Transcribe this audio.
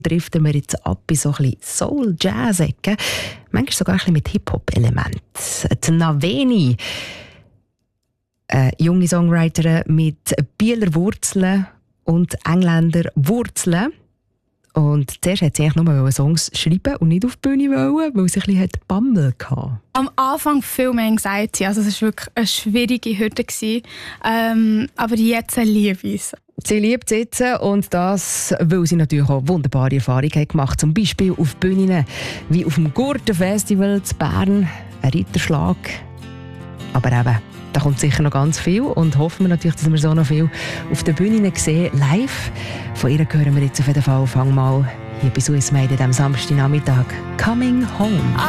driften wir jetzt ab in so ein bisschen Soul-Jazz-Ecke. Manchmal sogar ein bisschen mit Hip-Hop-Elementen. Die Naveni, eine junge Songwriterin mit Bieler Wurzeln und Engländer Wurzeln. Und zuerst hat sie eigentlich nur Songs schreiben und nicht auf die Bühne wollen, weil sie ein bisschen Bammel hatte. Am Anfang viel mehr Anxiety, also es war wirklich eine schwierige Hürde. Aber jetzt liebe ich es. Sie liebt es jetzt und das, weil sie natürlich auch wunderbare Erfahrungen hat gemacht. Zum Beispiel auf Bühnen wie auf dem Gurtenfestival in Bern, ein Ritterschlag. Aber eben, da kommt sicher noch ganz viel und hoffen wir natürlich, dass wir so noch viel auf den Bühnen sehen, live. Von ihr hören wir jetzt auf jeden Fall, fang mal hier bei Swiss Made an diesem Samstagnachmittag. Coming Home.